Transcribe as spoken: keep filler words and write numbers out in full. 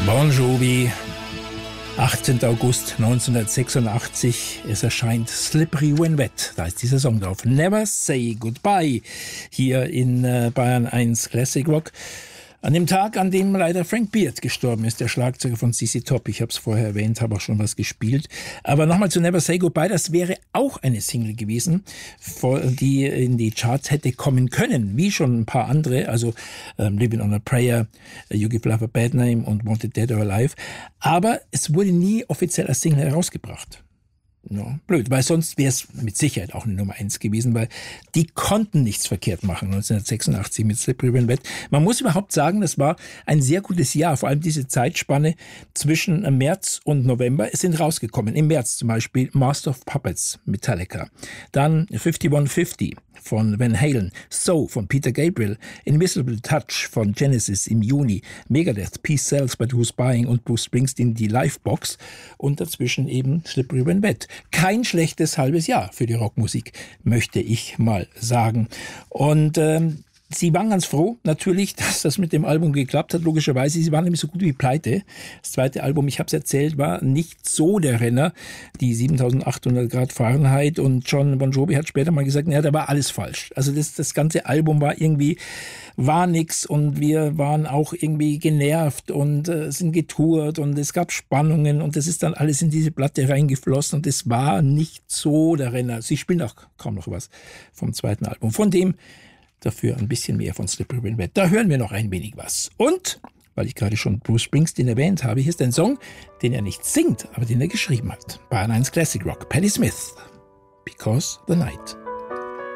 Bon Jovi, achtzehnter August neunzehnhundertsechsundachtzig. Es erscheint Slippery When Wet. Da ist dieser Song drauf. Never Say Goodbye. Hier in äh, Bayern eins Classic Rock. An dem Tag, an dem leider Frank Beard gestorben ist, der Schlagzeuger von C C Top. Ich habe es vorher erwähnt, habe auch schon was gespielt. Aber nochmal zu Never Say Goodbye. Das wäre auch eine Single gewesen, die in die Charts hätte kommen können, wie schon ein paar andere. Also ähm, Living on a Prayer, You Give Love a Bad Name und Wanted Dead or Alive. Aber es wurde nie offiziell als Single herausgebracht. No, blöd, weil sonst wäre es mit Sicherheit auch eine Nummer eins gewesen, weil die konnten nichts verkehrt machen neunzehnhundertsechsundachtzig mit Slippery When Wet. Man muss überhaupt sagen, das war ein sehr gutes Jahr, vor allem diese Zeitspanne zwischen März und November. Es sind rausgekommen, im März zum Beispiel Master of Puppets, Metallica, dann fifty one fifty von Van Halen, So von Peter Gabriel, Invisible Touch von Genesis im Juni, Megadeth, Peace Sells But Who's Buying und Bruce Springsteen, die Livebox und dazwischen eben Slippery When Wet. Kein schlechtes halbes Jahr für die Rockmusik, möchte ich mal sagen. Und ähm, sie waren ganz froh, natürlich, dass das mit dem Album geklappt hat, logischerweise. Sie waren nämlich so gut wie pleite. Das zweite Album, ich habe es erzählt, war nicht so der Renner. Die siebentausendachthundert Grad Fahrenheit, und John Bon Jovi hat später mal gesagt, naja, da war alles falsch. Also das, das ganze Album war irgendwie, war nix, und wir waren auch irgendwie genervt und äh, sind getourt und es gab Spannungen, und das ist dann alles in diese Platte reingeflossen, und es war nicht so der Renner. Sie spielen auch kaum noch was vom zweiten Album. Von dem dafür ein bisschen mehr von Slippery When Wet. Da hören wir noch ein wenig was. Und, weil ich gerade schon Bruce Springsteen erwähnt habe, hier ist ein Song, den er nicht singt, aber den er geschrieben hat. Bayern eins Classic Rock, Patti Smith, Because the Night.